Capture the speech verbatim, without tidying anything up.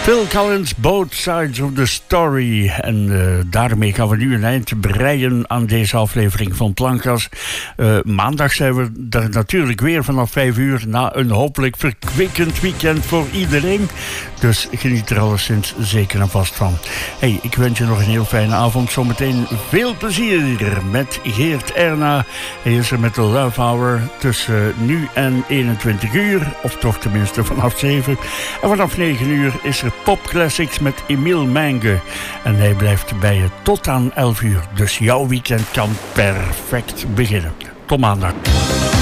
Phil Collins, Both Sides of the Story. En uh, daarmee gaan we nu een eind breien aan deze aflevering van Plankgas. Uh, maandag zijn we er natuurlijk weer vanaf vijf uur... na een hopelijk verkwikkend weekend voor iedereen. Dus geniet er alleszins zeker en vast van. Hey, ik wens je nog een heel fijne avond. Zometeen veel plezier met Geert Erna. Hij is er met de Love Hour tussen nu en eenentwintig uur. Of toch tenminste vanaf zeven. En vanaf negen uur is er Pop Classics met Emiel Mange. En hij blijft bij je tot aan elf uur. Dus jouw weekend kan perfect beginnen. Tot maandag.